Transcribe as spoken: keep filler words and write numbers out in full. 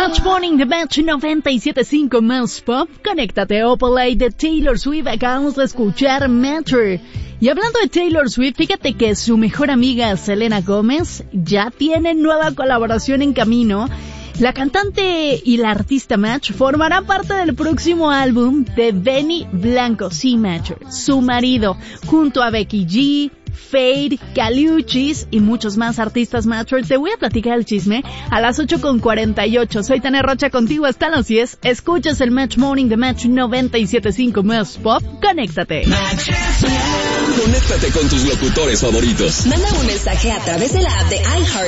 Match Morning, The Match noventa y siete punto cinco más Pop. Conéctate, Opalay de Taylor Swift. Acabamos de escuchar Matter. Y hablando de Taylor Swift, fíjate que su mejor amiga Selena Gómez ya tiene nueva colaboración en camino. La cantante y la artista Match formarán parte del próximo álbum de Benny Blanco, sí, Matcher, su marido, junto a Becky G, Fade, Caliuchis y muchos más artistas Matcher. Te voy a platicar el chisme a las ocho con cuarenta y ocho. Soy Tania Rocha contigo hasta las diez. Escuchas el Match Morning de Match noventa y siete punto cinco más Pop. Conéctate. Conéctate con tus locutores favoritos. Manda un mensaje a través de la app de iHeart